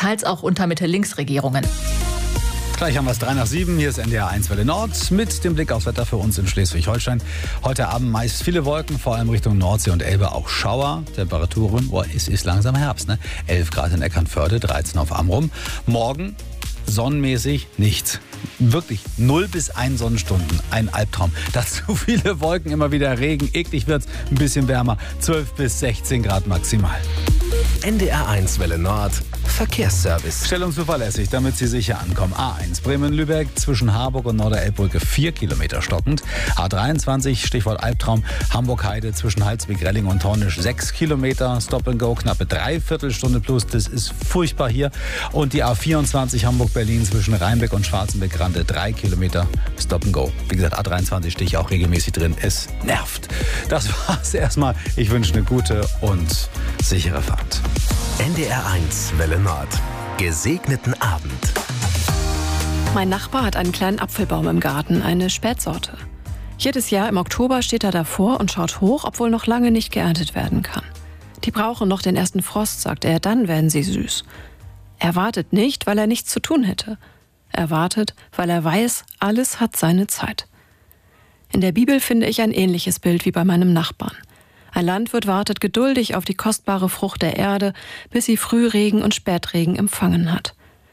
teils auch unter Mitte-Links-Regierungen. Gleich haben wir es 6:03. Hier ist NDR 1 Welle Nord mit dem Blick aufs Wetter für uns in Schleswig-Holstein. Heute Abend meist viele Wolken, vor allem Richtung Nordsee und Elbe auch Schauer. Temperaturen, es ist langsam Herbst, ne? 11 Grad in Eckernförde, 13 auf Amrum. Morgen sonnenmäßig nichts. Wirklich 0 bis 1 Sonnenstunden. Ein Albtraum. Dazu viele Wolken, immer wieder Regen. Eklig wird's, ein bisschen wärmer. 12 bis 16 Grad maximal. NDR 1 Welle Nord Verkehrsservice. Stellungszuverlässig, damit Sie sicher ankommen. A1 Bremen-Lübeck zwischen Harburg und Norderelbbrücke 4 Kilometer stockend. A23 Stichwort Albtraum Hamburg-Heide zwischen Halsweg-Relling und Hornisch 6 Kilometer. Stop and Go knappe 3/4 Stunde plus. Das ist furchtbar hier. Und die A24 Hamburg-Berlin zwischen Rheinbeck und Schwarzenbeck-Rande 3 Kilometer. Stop and Go. Wie gesagt, A23 stehe ich auch regelmäßig drin. Es nervt. Das war's erstmal. Ich wünsche eine gute und sichere Fahrt. NDR 1 Welle Nord. Gesegneten Abend. Mein Nachbar hat einen kleinen Apfelbaum im Garten, eine Spätsorte. Jedes Jahr im Oktober steht er davor und schaut hoch, obwohl noch lange nicht geerntet werden kann. Die brauchen noch den ersten Frost, sagt er, dann werden sie süß. Er wartet nicht, weil er nichts zu tun hätte. Er wartet, weil er weiß, alles hat seine Zeit. In der Bibel finde ich ein ähnliches Bild wie bei meinem Nachbarn. Ein Landwirt wartet geduldig auf die kostbare Frucht der Erde, bis sie Frühregen und Spätregen empfangen hat.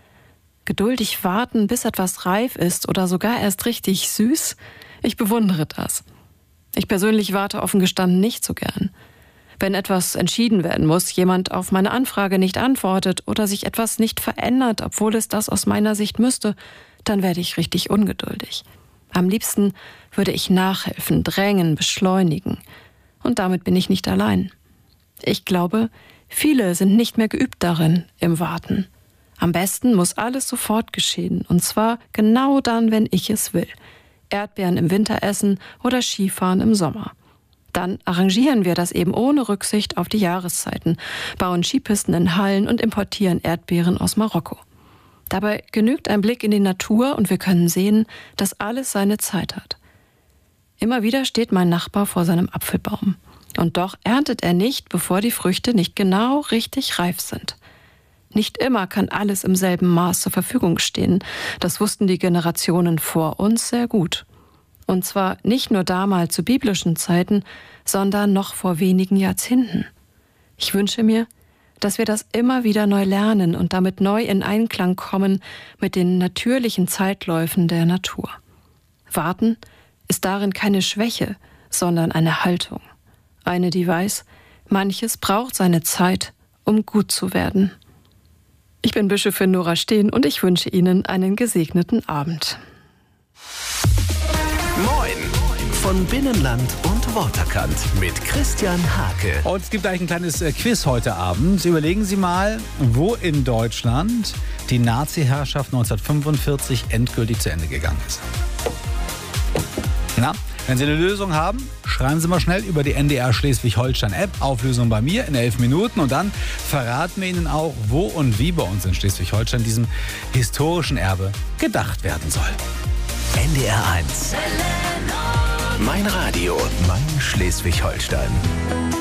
Geduldig warten, bis etwas reif ist oder sogar erst richtig süß? Ich bewundere das. Ich persönlich warte offen gestanden nicht so gern. Wenn etwas entschieden werden muss, jemand auf meine Anfrage nicht antwortet oder sich etwas nicht verändert, obwohl es das aus meiner Sicht müsste, dann werde ich richtig ungeduldig. Am liebsten würde ich nachhelfen, drängen, beschleunigen. Und damit bin ich nicht allein. Ich glaube, viele sind nicht mehr geübt darin, im Warten. Am besten muss alles sofort geschehen, und zwar genau dann, wenn ich es will. Erdbeeren im Winter essen oder Skifahren im Sommer. Dann arrangieren wir das eben ohne Rücksicht auf die Jahreszeiten, bauen Skipisten in Hallen und importieren Erdbeeren aus Marokko. Dabei genügt ein Blick in die Natur und wir können sehen, dass alles seine Zeit hat. Immer wieder steht mein Nachbar vor seinem Apfelbaum. Und doch erntet er nicht, bevor die Früchte nicht genau richtig reif sind. Nicht immer kann alles im selben Maß zur Verfügung stehen. Das wussten die Generationen vor uns sehr gut. Und zwar nicht nur damals zu biblischen Zeiten, sondern noch vor wenigen Jahrzehnten. Ich wünsche mir, dass wir das immer wieder neu lernen und damit neu in Einklang kommen mit den natürlichen Zeitläufen der Natur. Warten ist darin keine Schwäche, sondern eine Haltung. Eine, die weiß, manches braucht seine Zeit, um gut zu werden. Ich bin Bischöfin Nora Steen und ich wünsche Ihnen einen gesegneten Abend. Moin von Binnenland und Waterkant mit Christian Hake. Und es gibt eigentlich ein kleines Quiz heute Abend. Überlegen Sie mal, wo in Deutschland die Nazi-Herrschaft 1945 endgültig zu Ende gegangen ist. Na, wenn Sie eine Lösung haben, schreiben Sie mal schnell über die NDR Schleswig-Holstein-App. Auflösung bei mir in 11 Minuten. Und dann verraten wir Ihnen auch, wo und wie bei uns in Schleswig-Holstein diesem historischen Erbe gedacht werden soll. NDR 1. Mein Radio, mein Schleswig-Holstein.